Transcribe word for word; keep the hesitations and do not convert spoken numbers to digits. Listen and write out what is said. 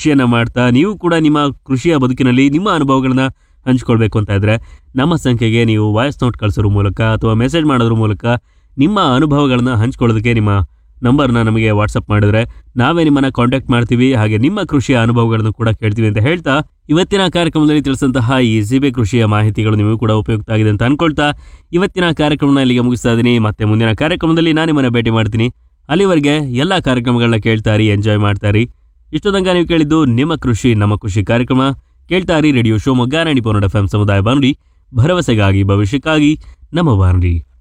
ಕೃಷಿಯನ್ನು ಮಾಡ್ತಾ ನೀವು ಕೂಡ ನಿಮ್ಮ ಕೃಷಿಯ ಬದುಕಿನಲ್ಲಿ ನಿಮ್ಮ ಅನುಭವಗಳನ್ನ ಹಂಚ್ಕೊಳ್ಬೇಕು ಅಂತ ಇದ್ದರೆ ನಮ್ಮ ಸಂಖ್ಯೆಗೆ ನೀವು ವಾಯ್ಸ್ ನೋಟ್ ಕಳಿಸೋದ್ರ ಮೂಲಕ ಅಥವಾ ಮೆಸೇಜ್ ಮಾಡೋದ್ರ ಮೂಲಕ ನಿಮ್ಮ ಅನುಭವಗಳನ್ನ ಹಂಚ್ಕೊಳ್ಳೋದಕ್ಕೆ ನಿಮ್ಮ ನಂಬರ್ನ ನಮಗೆ ವಾಟ್ಸಪ್ ಮಾಡಿದ್ರೆ ನಾವೇ ನಿಮ್ಮನ್ನು ಕಾಂಟ್ಯಾಕ್ಟ್ ಮಾಡ್ತೀವಿ. ಹಾಗೆ ನಿಮ್ಮ ಕೃಷಿಯ ಅನುಭವಗಳನ್ನು ಕೂಡ ಕೇಳ್ತೀವಿ ಅಂತ ಹೇಳ್ತಾ ಇವತ್ತಿನ ಕಾರ್ಯಕ್ರಮದಲ್ಲಿ ತಿಳಿಸಂತಹ ಈ ಸೀಬೆ ಕೃಷಿಯ ಮಾಹಿತಿಗಳು ನಿಮಗೂ ಕೂಡ ಉಪಯುಕ್ತ ಆಗಿದೆ ಅಂತ ಅನ್ಕೊಳ್ತಾ ಇವತ್ತಿನ ಕಾರ್ಯಕ್ರಮನ ಇಲ್ಲಿಗೆ ಮುಗಿಸ್ತಾ ಇದ್ದೀನಿ. ಮತ್ತೆ ಮುಂದಿನ ಕಾರ್ಯಕ್ರಮದಲ್ಲಿ ನಾನು ನಿಮ್ಮನ್ನು ಭೇಟಿ ಮಾಡ್ತೀನಿ. ಅಲ್ಲಿವರೆಗೆ ಎಲ್ಲ ಕಾರ್ಯಕ್ರಮಗಳನ್ನ ಕೇಳ್ತಾರಿ, ಎಂಜಾಯ್ ಮಾಡ್ತಾರಿ. ಇಷ್ಟು ತನಕ ನೀವು ಕೇಳಿದ್ದು ನಿಮ್ಮ ಕೃಷಿ ನಮ್ಮ ಕೃಷಿ ಕಾರ್ಯಕ್ರಮ. ಕೇಳ್ತಾರಿ radio Shivamogga ninety point four F M ಸಮುದಾಯ ಬಾನುಲಿ, ಭರವಸೆಗಾಗಿ ಭವಿಷ್ಯಕ್ಕಾಗಿ ನಮ್ಮ ಬಾನುಲಿ.